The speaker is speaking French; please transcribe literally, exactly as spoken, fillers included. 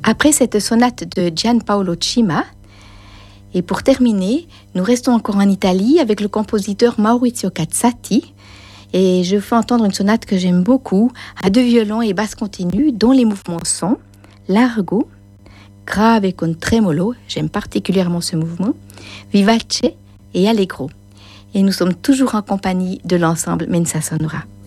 Après cette sonate de Gianpaolo Cima, et pour terminer, nous restons encore en Italie avec le compositeur Maurizio Cazzati, et je fais entendre une sonate que j'aime beaucoup, à deux violons et basse continue, dont les mouvements sont largo, grave et con tremolo, j'aime particulièrement ce mouvement, vivace et allegro. Et nous sommes toujours en compagnie de l'ensemble Mensa Sonora.